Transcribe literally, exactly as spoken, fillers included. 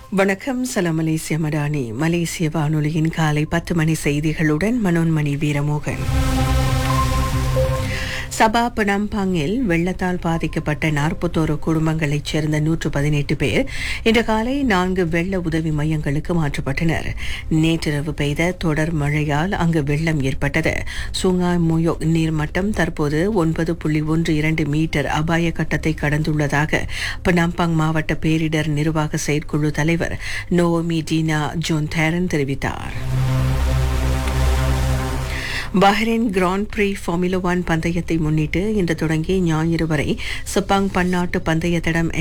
வணக்கம். சலாம் மலேசிய மடானி மலேசிய வானொலியின் காலை பத்து மணி செய்திகளுடன் மனோன்மணி வீரமோகன். சபா பெனாம்பாங்கில் வெள்ளத்தால் பாதிக்கப்பட்ட நாற்பத்தோரு குடும்பங்களைச் சேர்ந்த நூற்று பதினெட்டு பேர் இன்று காலை நான்கு வெள்ள உதவி மையங்களுக்கு மாற்றப்பட்டனர். நேற்றிரவு பெய்த தொடர் மழையால் அங்கு வெள்ளம் ஏற்பட்டது. சுங்காய் முயோ நீர்மட்டம் தற்போது ஒன்பது புள்ளி ஒன்று இரண்டு மீட்டர் அபாய கட்டத்தை கடந்துள்ளதாக பெனாம்பாங் மாவட்ட பேரிடர் நிர்வாக செயற்குழு தலைவர் நோமி டீனா ஜோன் தேரன் தெரிவித்தார். Bahrain grand free formula one பந்தயத்தை முன்னிட்டு இன்று தொடங்கி ஞாயிறு வரை செப்பாங் பன்னாட்டு பந்தய தடம்